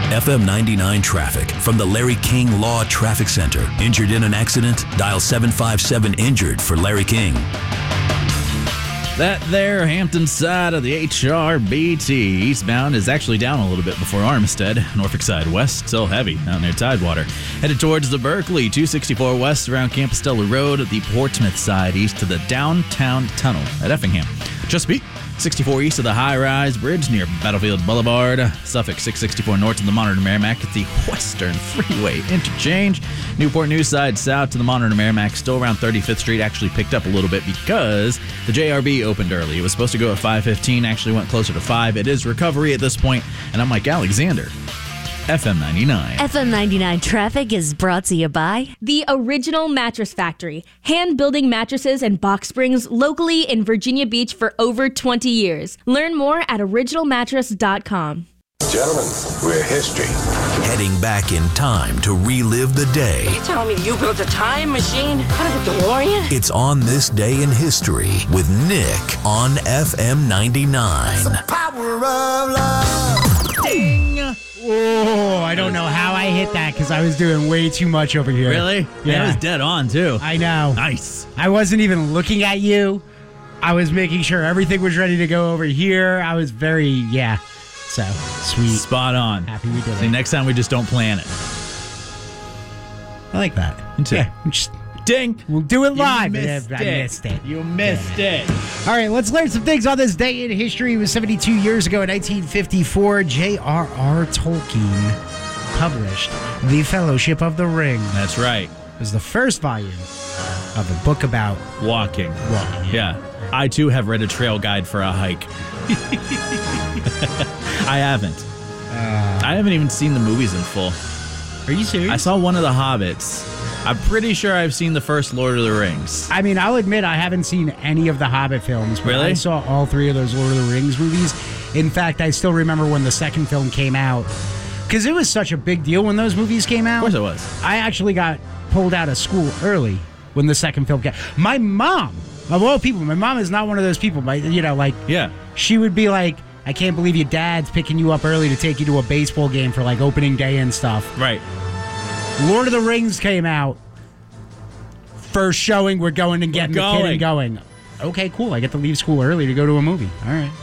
FM 99 traffic from the Larry King Law Traffic Center. Injured in an accident? Dial 757-INJURED for Larry King. That there, Hampton side of the HRBT eastbound is actually down a little bit before Armistead. Norfolk side west, still heavy out near Tidewater. Headed towards the Berkeley, 264 west around Compostela Road. The Portsmouth side east to the downtown tunnel at Effingham. Chesapeake, 64 east of the high-rise bridge near Battlefield Boulevard. Suffolk, 664 north of the Monitor Merrimack at the Western Freeway interchange. Newport News side south to the Monitor Merrimack, still around 35th Street. Actually picked up a little bit because the JRB opened early. It was supposed to go at 5:15, actually went closer to 5. It is recovery at this point, and I'm Mike Alexander. FM 99. FM 99 traffic is brought to you by The Original Mattress Factory. Hand-building mattresses and box springs locally in Virginia Beach for over 20 years. Learn more at originalmattress.com. Gentlemen, we're history. Heading back in time to relive the day. Tell me you built a time machine out of a DeLorean? It's On This Day in History with Nick on FM 99. The power of love. Ding! Oh, I don't know how I hit that because I was doing way too much over here. Really? Yeah. That was dead on, too. I know. Nice. I wasn't even looking at you. I was making sure everything was ready to go over here. I was so sweet. Spot on. Happy we did See, it. next time we just don't plan it. I like that. Me too. Yeah, just Ding! we'll do it live. You I missed it. missed it. You missed it. All right, let's learn some things on this day in history. It was 72 years ago in 1954. J.R.R. Tolkien published The Fellowship of the Ring. That's right. It was the first volume of a book about Walking. walking. Yeah. I, too, have read a trail guide for a hike. I haven't. I haven't even seen the movies in full. Are you serious? I saw one of the Hobbits. I'm pretty sure I've seen the first Lord of the Rings. I mean, I'll admit I haven't seen any of the Hobbit films, but Really? I saw all three of those Lord of the Rings movies. In fact, I still remember when the second film came out, because it was such a big deal when those movies came out. Of course it was. I actually got pulled out of school early when the second film came. My mom, of all people, my mom is not one of those people. Yeah. She would be like, I can't believe your dad's picking you up early to take you to a baseball game for like opening day and stuff. Right. Lord of the Rings came out. First showing, we're going and getting the kid and going. Okay, cool. I get to leave school early to go to a movie. All right.